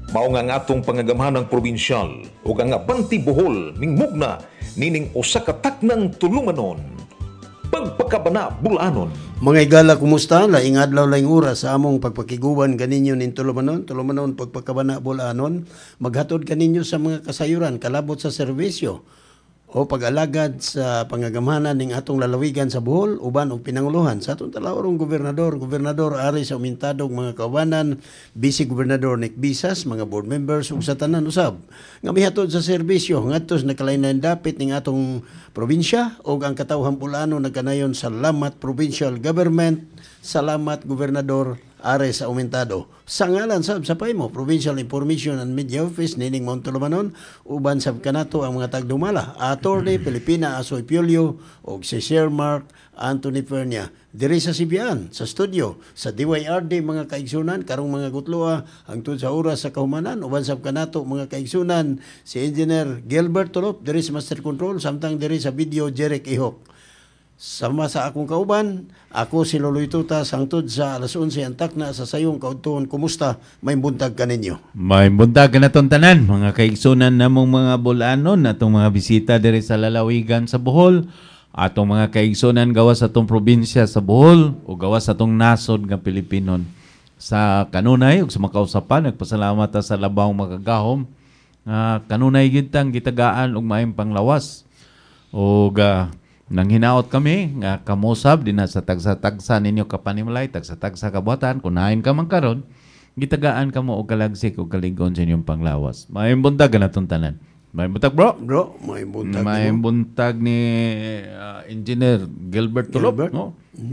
Mao nga nga atong pangagamhanang probinsyal o nga Banti Bohol mingmugna nining usa ka taknang tulumanon. Pagpakabana Bulanon. Mga igala, kumusta? Laing adlaw laing oras sa among pagpakiguban kaninyo nin Tulumanon pagpakabana Bulanon. Maghatod kaninyo sa mga kasayuran kalabot sa serbisyo o pag-alagad sa pangagamhanan ning atong lalawigan sa Bohol uban og pinanguluhan sa atong talawrong gobernador ari sa umintadong mga kawanan, Vice Gobernador Nick Bisas, mga board members ug sa tanan usab nga mihatod sa serbisyo ngadto sa nakalain dapit ning atong probinsya ug ang katawhan Bulanon nagkanayon salamat provincial government, salamat gobernador are sa umintado. Sa ngalan sa paymo Provincial Information and Media Office nining Mount Tulumanon uban sab kanato ang mga tagdumala Attorney Pilipina Asoy Piolio ug si Sir Mark Anthony Pernia diri sa Sibian sa studio sa DYRD mga kaigsunan karong mga gutloa hangtod sa oras sa kahumanan uban sab kanato mga kaigsunan si Engineer Gilbert Tulop diri sa Master Control samtang diri sa video Jeric Ihok. Sama sa akong kauban, ako si Loloy Tuta, sangtod sa alas 11 antak na sa sayong kaudtuon. Kumusta? May buntag ka ninyo. May buntag ka na tanan, mga kaigsunan namong mga Bulanon, atong mga bisita diri sa lalawigan sa Bohol, atong mga kaigsunan gawas atong probinsya sa Bohol, o gawas atong nasod nga Pilipinon. Sa kanunay, ug sa makausapan, nagpasalamat ta sa labang magagahom, kanunay gintang gitagaan og maayong panglawas. O nang hinaot kami nga kamusab din sa tagsa-tagsa ninyo kapanimlay, tagsa-tagsa kabuhatan, kunain ka man karon, gitagaan ka mo og kalagsik og kaligon sa inyong panglawas. Maayong buntag na itong tanan. Maayong buntag, bro. Bro, maayong buntag. Maayong buntag ni Engineer Gilbert Tulop, no?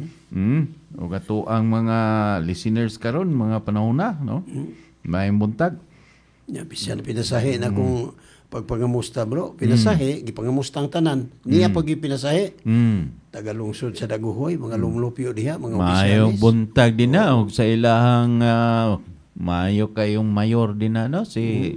O gato ang mga listeners karon, mga panahon na, no? Maayong buntag. Bisan pinasahe na kung pagpangamusta, bro. Pinasahe, gipangamusta ang tanan. Niya pag pinasahe. Tagalungsod sa Daguhoy, mga lumlupyo diha, mga maayong opisyalis. buntag din na og sa ilahang maayo kayong mayor din na, no? Si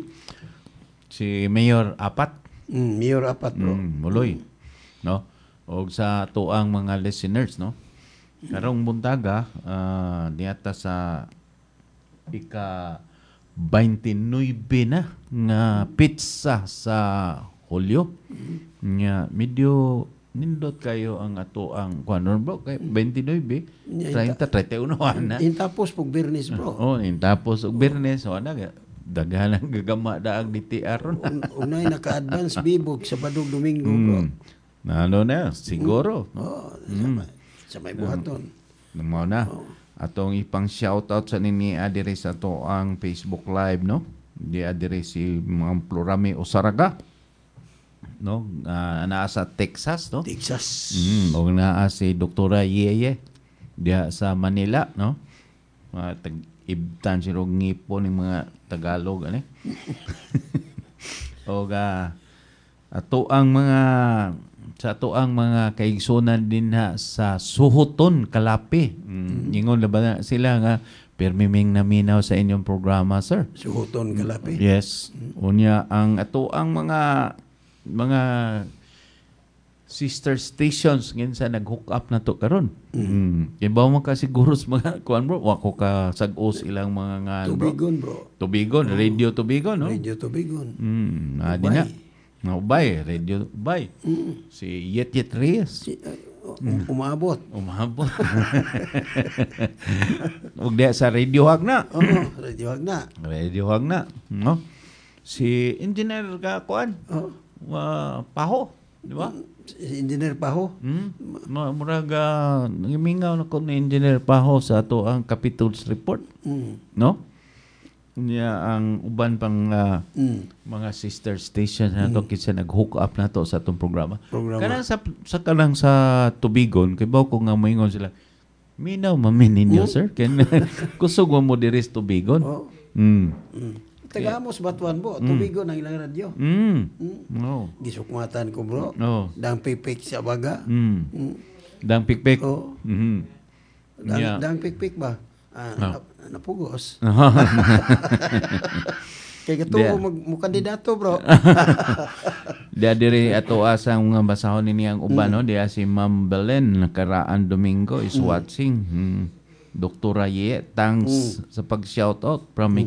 Mayor Apat. Mayor Apat, bro. Muloy, no? Og sa tuang mga listeners, no? Karong buntaga diata sa ika 29 na nga pizza sa Hulyo. Nga medyo nindot kayo ang ato ang kuanon, bro, kay 29, 30, 31 na. Intapos pug Bernes, bro. Intapos og Bernes ana daghan ang gagama daag ni TR ron. Unay naka-advance bibog sa Badog Domingo, bro. Ano na siguro. Sa may buhaton. Mo na. Atong ipang shoutout sa nini adire sa to ang Facebook Live, no? Di adire si mga Plurami Osaraga, no? Naa sa Texas, no? Texas. O naa si Doktora Yeye diha sa Manila, no? Ibtan si rog ngipon ng mga Tagalog ani. O ato ang mga sa ato ang mga kaigsunan din ha sa Suhuton, Kalapi. Ingon na ba sila nga permiming naminaw sa inyong programa, sir? Suhuton, Kalapi. Yes. Unya ang ato ang mga sister stations nginsa nag-hook up na to karon. Ibaw mo ka siguro sa mga kuan, bro, wako ka sag-os ilang mga nga, Tubigon, bro. Tubigon, Radio Tubigon, no? Radio Tubigon. Adi na. Ubay, Radio Ubay. Si Yet Reyes. Umabot. Ug diya sa Radio Hagna. Radio Hagna. No? Si Engineer Kuan. Paho, di ba? Engineer Paho. Muraga nangimingaw na ko ni Engineer Paho sa ato ang Capitol's Report. No? Niya ang uban pang mga sister stations na to kinsa nag-hook up na to sa atong programa. Kanang sa Tubigon kay baw ko nga moingon sila. Minaw mamin ninyo, sir. Kusog mo diri sa Tubigon. Taga-Amos Batuan, bro. Tubigon ang ilang radyo. Gisukmatan ko, bro. Dang pipik sa baga. Dang pikpik. Dang pikpik ba? Napugos. Kaya ito, magkandidato, bro. Dia diri ato asang mga basahon nini ang uban, no? Dia si Ma'am Belen Karaan Domingo is watching. Doktora Ye, thanks sa pag-shoutout from